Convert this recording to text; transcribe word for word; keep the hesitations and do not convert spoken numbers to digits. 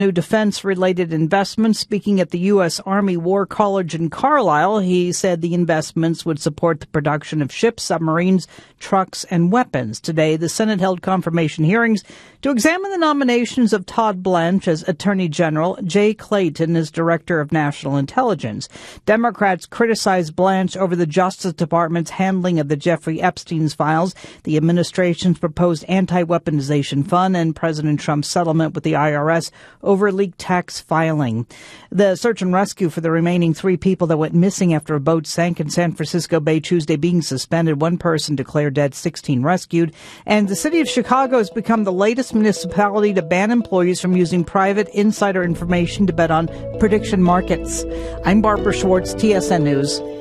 new defense-related investments. Speaking at the U S. Army War College in Carlisle, he said the investments would support the production of ships, submarines, trucks, and weapons. Today, the Senate held confirmation hearings to examine the nominations of Todd Blanche as Attorney General, Jay Clayton as Director of National Intelligence. Democrats criticized Blanche over the Justice Department's handling of the Jeffrey Epstein's files, the administration's proposed anti-weaponization fund, and President Trump's settlement with the I R S over leaked tax filing. The search and rescue for the remaining three people that went missing after a boat sank in San Francisco Bay Tuesday being suspended. One person declared dead, sixteen rescued. And the city of Chicago has become the latest municipality to ban employees from using private insider information to bet on prediction markets. I'm Barbara Schwartz, T S N News.